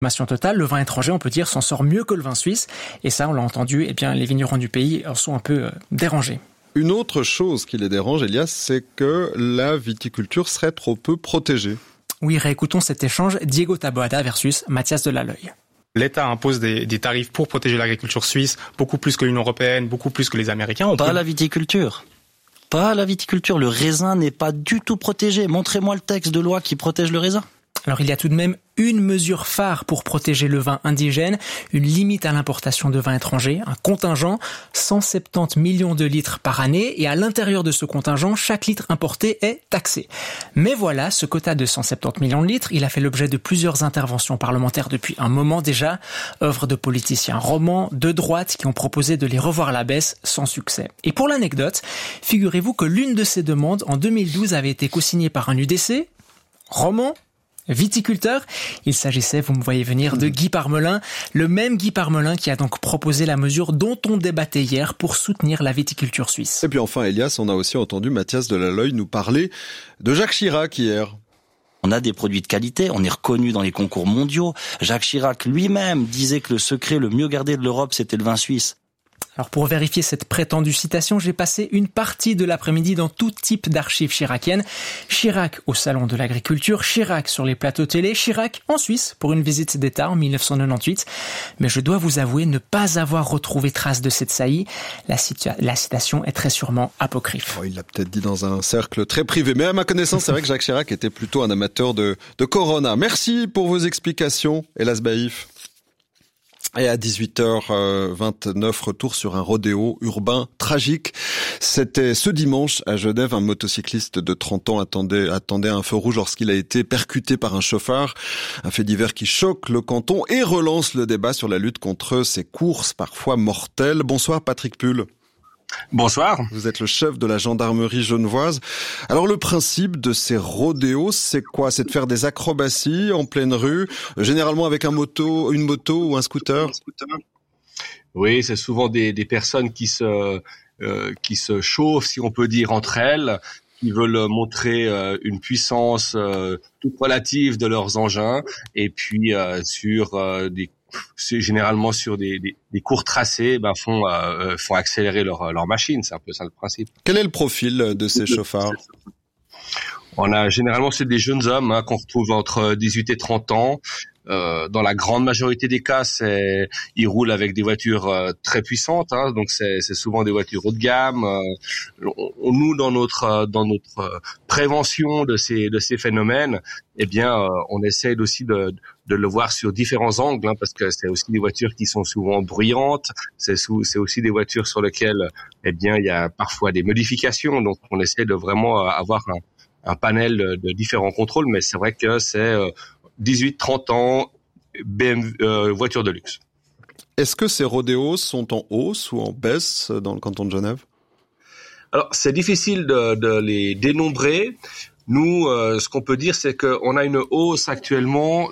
Consommation totale, le vin étranger, on peut dire, s'en sort mieux que le vin suisse. Et ça, on l'a entendu, les vignerons du pays sont un peu dérangés. Une autre chose qui les dérange, Elias, c'est que la viticulture serait trop peu protégée. Oui, réécoutons cet échange Diego Taboada versus Mathias Delalleuil. L'État impose des tarifs pour protéger l'agriculture suisse, beaucoup plus que l'Union européenne, beaucoup plus que les Américains. La viticulture. Pas la viticulture. Le raisin n'est pas du tout protégé. Montrez-moi le texte de loi qui protège le raisin. Alors il y a tout de même une mesure phare pour protéger le vin indigène, une limite à l'importation de vin étranger, un contingent, 170 millions de litres par année, et à l'intérieur de ce contingent, chaque litre importé est taxé. Mais voilà, ce quota de 170 millions de litres, il a fait l'objet de plusieurs interventions parlementaires depuis un moment déjà, œuvre de politiciens romans de droite qui ont proposé de les revoir à la baisse sans succès. Et pour l'anecdote, figurez-vous que l'une de ces demandes en 2012 avait été co-signée par un UDC, roman, viticulteur. Il s'agissait, vous me voyez venir, de Guy Parmelin, le même Guy Parmelin qui a donc proposé la mesure dont on débattait hier pour soutenir la viticulture suisse. Et puis enfin, Elias, on a aussi entendu Mathias Delalleuil nous parler de Jacques Chirac hier. On a des produits de qualité, on est reconnu dans les concours mondiaux. Jacques Chirac lui-même disait que le secret le mieux gardé de l'Europe, c'était le vin suisse. Alors pour vérifier cette prétendue citation, j'ai passé une partie de l'après-midi dans tout type d'archives chiraciennes. Chirac au salon de l'agriculture, Chirac sur les plateaux télé, Chirac en Suisse pour une visite d'État en 1998. Mais je dois vous avouer ne pas avoir retrouvé trace de cette saillie. La citation est très sûrement apocryphe. Il l'a peut-être dit dans un cercle très privé. Mais à ma connaissance, c'est vrai que Jacques Chirac était plutôt un amateur de Corona. Merci pour vos explications, Elas Baïf. Et à 18h29, retour sur un rodéo urbain tragique. C'était ce dimanche à Genève. Un motocycliste de 30 ans attendait un feu rouge lorsqu'il a été percuté par un chauffard. Un fait divers qui choque le canton et relance le débat sur la lutte contre ces courses parfois mortelles. Bonsoir Patrick Pull. Bonsoir. Vous êtes le chef de la gendarmerie genevoise. Alors le principe de ces rodéos, c'est quoi? C'est de faire des acrobaties en pleine rue, généralement avec une moto ou un scooter? Oui, c'est souvent des personnes qui se chauffent, si on peut dire, entre elles, qui veulent montrer une puissance toute relative de leurs engins, et puis c'est généralement sur des courts tracés, font accélérer leur machine. C'est un peu ça le principe. Quel est le profil de ces chauffards? Généralement, c'est des jeunes hommes qu'on retrouve entre 18 et 30 ans. Dans la grande majorité des cas, ils roulent avec des voitures très puissantes, donc c'est souvent des voitures haut de gamme. Nous, dans notre prévention de ces phénomènes, on essaie aussi de le voir sur différents angles, parce que c'est aussi des voitures qui sont souvent bruyantes. C'est aussi des voitures sur lesquelles, il y a parfois des modifications. Donc, on essaie de vraiment avoir un panel de différents contrôles, mais c'est vrai que c'est 18-30 ans, voiture de luxe. Est-ce que ces rodéos sont en hausse ou en baisse dans le canton de Genève? Alors, c'est difficile de les dénombrer. Nous, ce qu'on peut dire, c'est qu'on a une hausse actuellement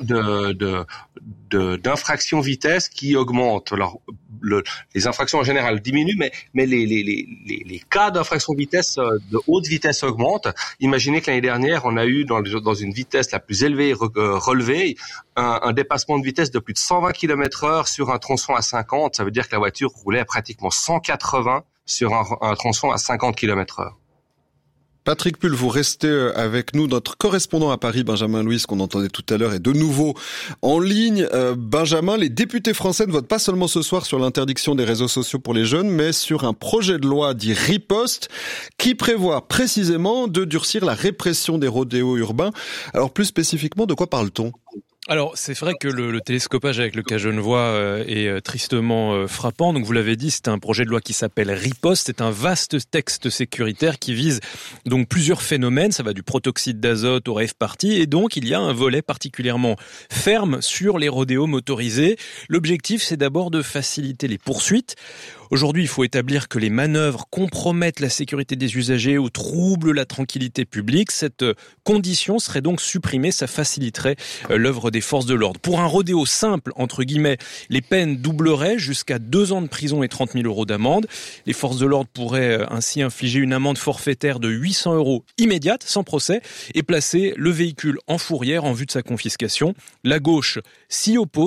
d'infractions vitesse qui augmente. Alors, les infractions en général diminuent, mais les cas d'infraction vitesse de haute vitesse augmentent. Imaginez que l'année dernière, on a eu dans une vitesse la plus élevée relevée un dépassement de vitesse de plus de 120 km/h sur un tronçon à 50. Ça veut dire que la voiture roulait à pratiquement 180 sur un tronçon à 50 km/h. Patrick Pull, vous restez avec nous. Notre correspondant à Paris, Benjamin Louis, qu'on entendait tout à l'heure, est de nouveau en ligne. Benjamin, les députés français ne votent pas seulement ce soir sur l'interdiction des réseaux sociaux pour les jeunes, mais sur un projet de loi dit Riposte qui prévoit précisément de durcir la répression des rodéos urbains. Alors plus spécifiquement, de quoi parle-t-on ? Alors, c'est vrai que le télescopage avec le cas genevois est tristement frappant. Donc, vous l'avez dit, c'est un projet de loi qui s'appelle Riposte. C'est un vaste texte sécuritaire qui vise donc plusieurs phénomènes. Ça va du protoxyde d'azote au rave party. Et donc, il y a un volet particulièrement ferme sur les rodéos motorisés. L'objectif, c'est d'abord de faciliter les poursuites. Aujourd'hui, il faut établir que les manœuvres compromettent la sécurité des usagers ou troublent la tranquillité publique. Cette condition serait donc supprimée, ça faciliterait l'œuvre des forces de l'ordre. Pour un rodéo simple, entre guillemets, les peines doubleraient jusqu'à 2 ans de prison et 30 000 € d'amende. Les forces de l'ordre pourraient ainsi infliger une amende forfaitaire de 800 € immédiate, sans procès, et placer le véhicule en fourrière en vue de sa confiscation. La gauche s'y oppose.